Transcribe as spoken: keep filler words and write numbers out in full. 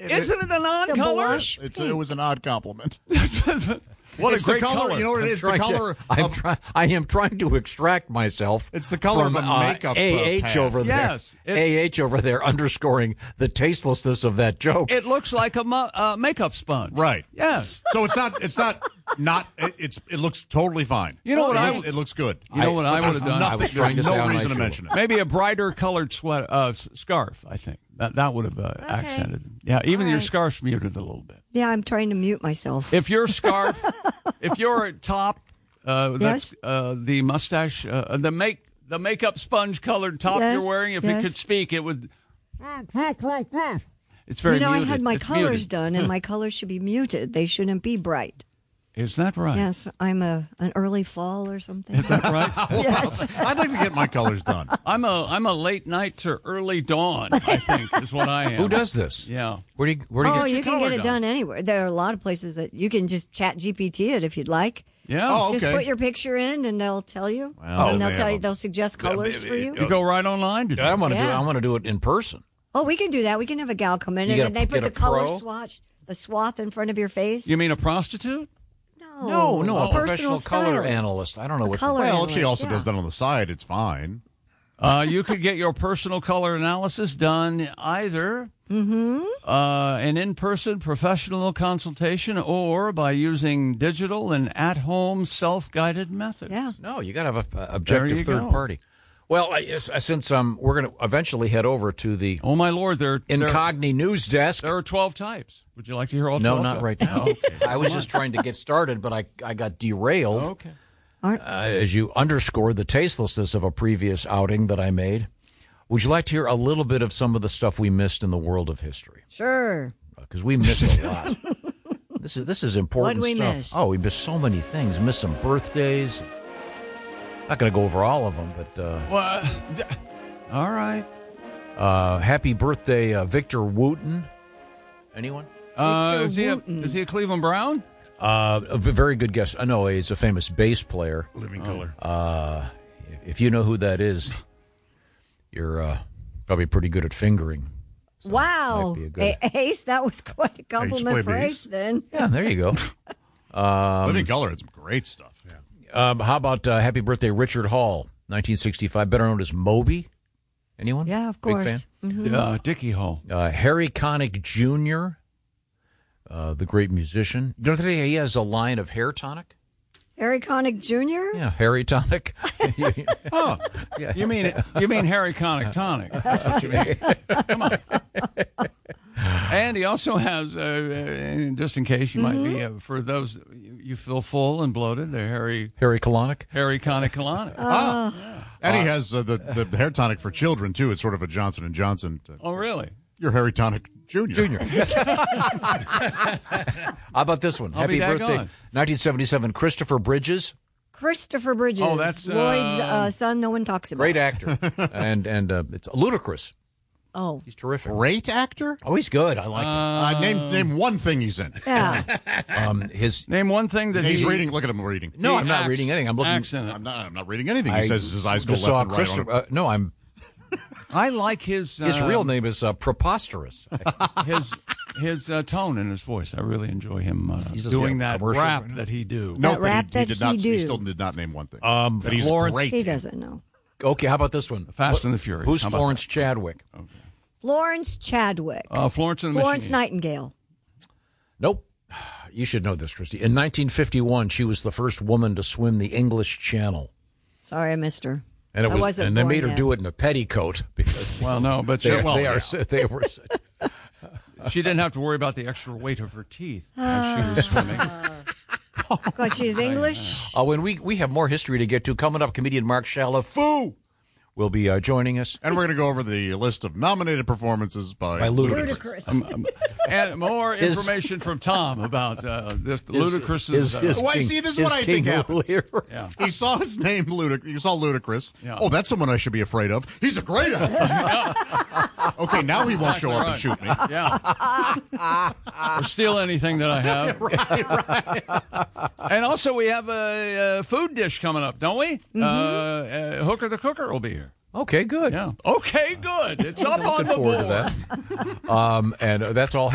Isn't it an odd The color? blush It's, it was an odd compliment. What it's a great the color, color. You know what it I'm is? The trying to- color I'm of try, I am trying to extract myself. It's the color from, of a uh, makeup, uh, A H pad. over there. Yes, it- A H over there underscoring the tastelessness of that joke. It looks like a mu- uh, makeup sponge. right. Yes. So it's not. It's not. Not. It, it's. It looks totally fine. You know what it I- looks, It looks good. You know what I There's would have done? nothing- I was trying to There's say how no nice reason to you mention it. Maybe a brighter colored sweat uh, s- scarf. I think that that would have uh, accented. it. Yeah, even All your right. scarf's muted a little bit. Yeah, I'm trying to mute myself. If your scarf, if your top, uh, that's Yes. uh, the mustache, uh, the make the makeup sponge colored top Yes, you're wearing, if yes. it could speak, it would. It's very you know, muted. I had my It's colors muted. done, and my colors should be muted. They shouldn't be bright. Is that right? Yes, I'm a an early fall or something. Is that right? Yes. I'd like to get my colors done. I'm a I'm a late night to early dawn. I think is what I am. Who does this? Yeah. Where do you, where do you Oh, get you can color get it done? done anywhere. There are a lot of places that you can just chat G P T it if you'd like. Yeah. Oh, Just okay. put your picture in, and they'll tell you. Well, and they they'll tell have you. a- They'll suggest colors for you. You go right online to do I it. want to do. Yeah. I want to do it in person. Oh, we can do that. We can have a gal come in, You and gotta then they put get the a color pro? swatch, the swath in front of your face. You mean a prostitute? no, No, no, a personal professional color stylist. analyst. I don't know A what. color The, Well, if she analyst, also yeah. does that on the side, it's fine. Uh, you could get your personal color analysis done either uh, an in-person professional consultation or by using digital and at-home self-guided methods. Yeah. no, you got to have a, a There objective you third go. party. Well, I, yes, I- since um, we're going to eventually head over to the Oh, my Lord, there, there, Incogni news desk. there are twelve types. Would you like to hear all No, twelve? not types? right now. I was just trying to get started, but I I got derailed. Okay. Uh, as you underscored the tastelessness of a previous outing that I made. Would you like to hear a little bit of some of the stuff we missed in the world of history? Sure. Because we missed a lot. This is this is important What'd we stuff. miss? Oh, we missed so many things. Missed some birthdays. Not going to go over all of them, but uh, Well, th- all right. uh, happy birthday, uh, Victor Wooten. Anyone? Uh, Victor is, he a, Wooten. is he a Cleveland Brown? Uh, a v- very good guess. I know he's a famous bass player. Living color. Uh, if you know who that is, you're uh, probably pretty good at fingering. So Wow. might be a good- A- Ace, that was quite a compliment play for bass? Ace then. Yeah, there you go. Um, Living color had some great stuff. Yeah. Um, how about uh, happy birthday, Richard Hall, nineteen sixty-five, better known as Moby? Anyone? Yeah, of Big course. fan? Uh, Dickie Hall. Uh, Harry Connick Junior, uh, the great musician. You know, today he has a line of hair tonic. Harry Connick Junior? Yeah, Harry tonic. Huh. yeah. You mean you mean Harry Connick Tonic? That's what you mean. Come on. And he also has, uh, uh, just in case you might be, uh, for those you, you feel full and bloated, the Harry Harry Colonic. Harry Connick Colonic. Ah. And he has uh, the, the hair tonic for children, too. It's sort of a Johnson and Johnson. Uh, Oh, really? Your Harry Tonic Junior Junior. How about this one? I'll Happy be birthday, daggone. nineteen seventy-seven, Christopher Bridges. Christopher Bridges. Oh, that's, uh, Lloyd's uh, son no one talks about. Great actor. and and uh, it's ludicrous. Oh, He's terrific. Great actor? Oh, he's good. I like Uh, name name one thing he's in. yeah. him. Um, his Name one thing that He's he reading. Look at him reading. no, he I'm not acts- reading anything. I'm looking. acts in it. I'm not, I'm not reading anything. He I says his eyes go just left saw and right on Christopher- him. uh, no, I'm. I like his uh, His real name is uh, Preposterous. his his uh, tone in his voice. I really enjoy him uh, He's just doing got a that commercial rap right now. that he do. Note That rap he, he that did not. he do. He still did not name one thing. Um, but he's Florence- great. He doesn't know. Okay, how about this one? Fast What- and the Furious. Who's How about Florence Chadwick? Florence Chadwick. Uh, Florence and the Florence Machine. Nightingale. Nope. You should know this, Christy. In nineteen fifty-one, she was the first woman to swim the English Channel. Sorry, I missed her. And it I was, wasn't and they born made her yet. do it in a petticoat because Well, no, but they, she, well, they yeah. are they were. she didn't have to worry about the extra weight of her teeth as she was swimming. Because she's English. Oh, and we we have more history to get to. Coming up, comedian Mark Chalafoux will be uh, joining us. And we're going to go over the list of nominated performances by, By Ludacris. Ludicrous. Um, um, and more His- information from Tom about uh, this Ludacris's. His- uh, his Well, King- see, this is his what I King think happened. Lear. yeah. He saw his name, Ludic. He saw Ludacris. Yeah. Oh, that's someone I should be afraid of. He's a great actor. Okay, now he won't show up and Right. shoot me. Yeah. Or steal anything that I have. And also, we have a, a food dish coming up, don't we? Mm-hmm. Uh, uh, Hooker the Cooker will be here. Okay, good. Yeah. Okay, good. It's up on Looking the forward board. to that. Um, and uh, that's all.